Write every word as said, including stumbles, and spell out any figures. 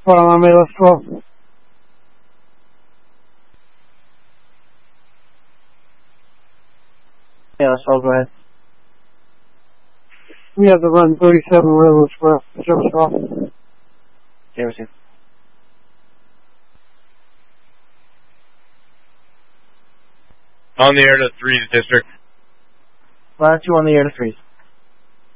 Spot on me, let's go. Yeah, let's all go ahead. We have to run thirty-seven Railroad Square. Service off. Okay, receive. On the air to three, district. Line two on the air to three.